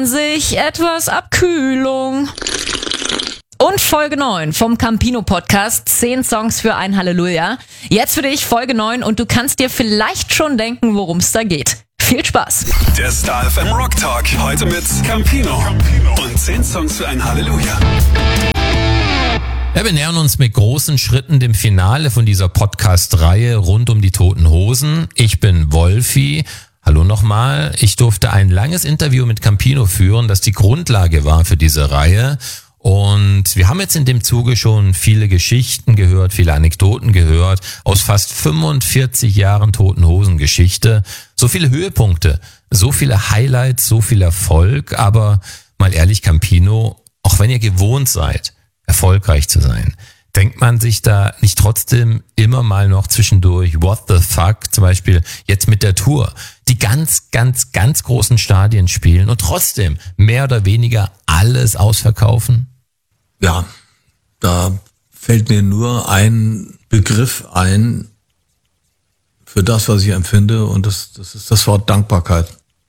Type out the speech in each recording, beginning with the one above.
sich etwas Abkühlung. Und Folge 9 vom Campino Podcast, 10 Songs für ein Halleluja. Jetzt für dich Folge 9 und du kannst dir vielleicht schon denken, worum es da geht. Viel Spaß. Der Star FM Rock Talk, heute mit Campino und 10 Songs für ein Halleluja. Ja, wir nähern uns mit großen Schritten dem Finale von dieser Podcast-Reihe rund um die Toten Hosen. Ich bin Wolfi. Hallo nochmal. Ich durfte ein langes Interview mit Campino führen, das die Grundlage war für diese Reihe. Und wir haben jetzt in dem Zuge schon viele Geschichten gehört, viele Anekdoten gehört, aus fast 45 Jahren Toten Hosen Geschichte. So viele Höhepunkte, so viele Highlights, so viel Erfolg. Aber mal ehrlich, Campino, auch wenn ihr gewohnt seid, erfolgreich zu sein, denkt man sich da nicht trotzdem immer mal noch zwischendurch, what the fuck, zum Beispiel jetzt mit der Tour, die ganz großen Stadien spielen und trotzdem mehr oder weniger alles ausverkaufen? Ja, da fällt mir nur ein Begriff ein für das, was ich empfinde, und das ist das Wort Dankbarkeit.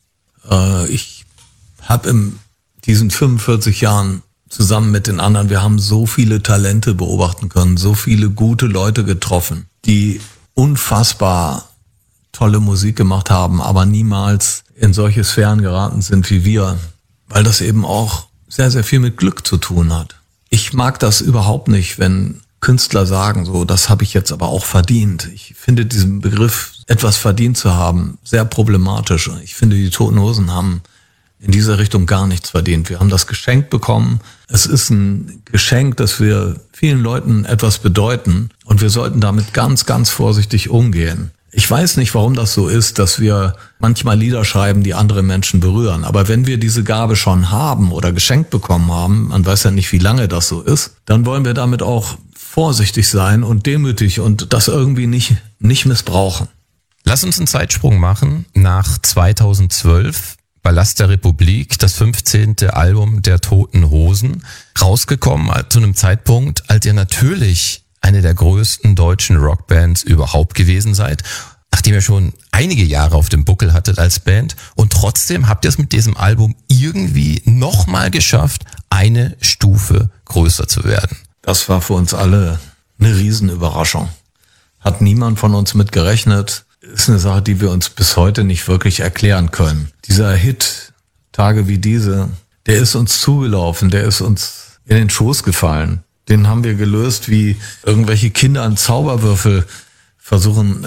Ich habe in diesen 45 Jahren zusammen mit den anderen, wir haben so viele Talente beobachten können, so viele gute Leute getroffen, die unfassbar tolle Musik gemacht haben, aber niemals in solche Sphären geraten sind wie wir, weil das eben auch sehr, sehr viel mit Glück zu tun hat. Ich mag das überhaupt nicht, wenn Künstler sagen, so, das habe ich jetzt aber auch verdient. Ich finde diesen Begriff, etwas verdient zu haben, sehr problematisch. Ich finde, die Toten Hosen haben in dieser Richtung gar nichts verdient. Wir haben das geschenkt bekommen. Es ist ein Geschenk, dass wir vielen Leuten etwas bedeuten, und wir sollten damit ganz vorsichtig umgehen. Ich weiß nicht, warum das so ist, dass wir manchmal Lieder schreiben, die andere Menschen berühren. Aber wenn wir diese Gabe schon haben oder geschenkt bekommen haben, man weiß ja nicht, wie lange das so ist, dann wollen wir damit auch vorsichtig sein und demütig und das irgendwie nicht missbrauchen. Lass uns einen Zeitsprung machen nach 2012. Ballast der Republik, das 15. Album der Toten Hosen, rausgekommen zu einem Zeitpunkt, als ihr natürlich eine der größten deutschen Rockbands überhaupt gewesen seid, nachdem ihr schon einige Jahre auf dem Buckel hattet als Band, und trotzdem habt ihr es mit diesem Album irgendwie nochmal geschafft, eine Stufe größer zu werden. Das war für uns alle eine Riesenüberraschung. Hat niemand von uns mit gerechnet. Ist eine Sache, die wir uns bis heute nicht wirklich erklären können. Dieser Hit, Tage wie diese, der ist uns zugelaufen, der ist uns in den Schoß gefallen. Den haben wir gelöst, wie irgendwelche Kinder einen Zauberwürfel versuchen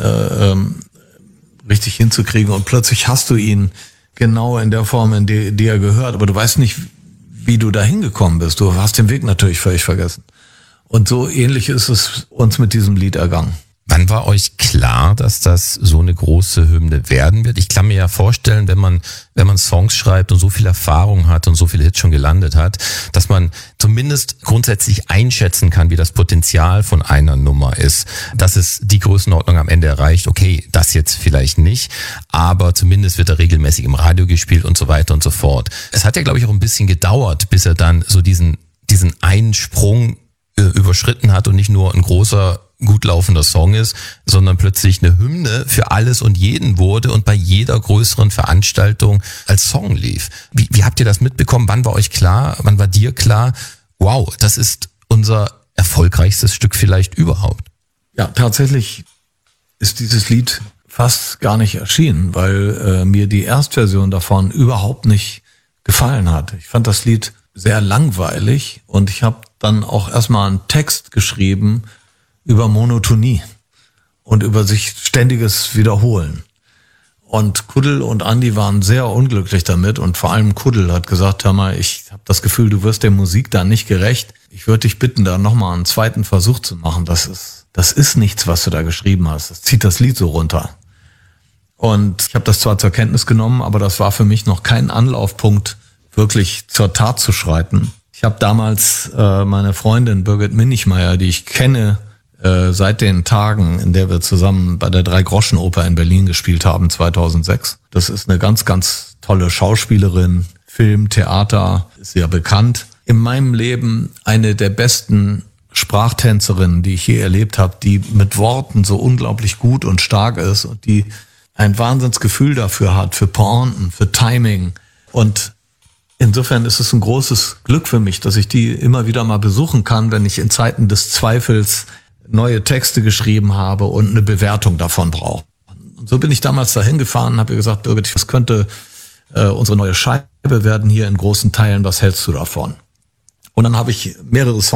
richtig hinzukriegen, und plötzlich hast du ihn genau in der Form, in die er gehört, aber du weißt nicht, wie du da hingekommen bist. Du hast den Weg natürlich völlig vergessen. Und so ähnlich ist es uns mit diesem Lied ergangen. Wann war euch klar, dass das so eine große Hymne werden wird? Ich kann mir ja vorstellen, wenn man Songs schreibt und so viel Erfahrung hat und so viele Hits schon gelandet hat, dass man zumindest grundsätzlich einschätzen kann, wie das Potenzial von einer Nummer ist. Dass es die Größenordnung am Ende erreicht, okay, das jetzt vielleicht nicht, aber zumindest wird er regelmäßig im Radio gespielt und so weiter und so fort. Es hat ja, glaube ich, auch ein bisschen gedauert, bis er dann so diesen einen Sprung überschritten hat und nicht nur ein großer, gut laufender Song ist, sondern plötzlich eine Hymne für alles und jeden wurde und bei jeder größeren Veranstaltung als Song lief. Wie habt ihr das mitbekommen? Wann war euch klar, wann war dir klar, wow, das ist unser erfolgreichstes Stück vielleicht überhaupt? Ja, tatsächlich ist dieses Lied fast gar nicht erschienen, weil mir die Erstversion davon überhaupt nicht gefallen hat. Ich fand das Lied sehr langweilig, und ich habe dann auch erstmal einen Text geschrieben über Monotonie und über sich ständiges Wiederholen. Und Kuddel und Andi waren sehr unglücklich damit, und vor allem Kuddel hat gesagt, hör mal, ich habe das Gefühl, du wirst der Musik da nicht gerecht. Ich würde dich bitten, da nochmal einen zweiten Versuch zu machen. Das ist nichts, was du da geschrieben hast. Das zieht das Lied so runter. Und ich habe das zwar zur Kenntnis genommen, aber das war für mich noch kein Anlaufpunkt, wirklich zur Tat zu schreiten. Ich habe damals meine Freundin Birgit Minichmeier, die ich kenne seit den Tagen, in der wir zusammen bei der Drei-Groschen-Oper in Berlin gespielt haben, 2006. Das ist eine ganz tolle Schauspielerin, Film, Theater, ist ja bekannt. In meinem Leben eine der besten Sprachtänzerinnen, die ich je erlebt habe, die mit Worten so unglaublich gut und stark ist und die ein Wahnsinnsgefühl dafür hat, für Pointen, für Timing. Und insofern ist es ein großes Glück für mich, dass ich die immer wieder mal besuchen kann, wenn ich in Zeiten des Zweifels neue Texte geschrieben habe und eine Bewertung davon brauche. Und so bin ich damals dahin gefahren und habe gesagt, Birgit, das könnte unsere neue Scheibe werden hier in großen Teilen, was hältst du davon? Und dann habe ich mehrere Songs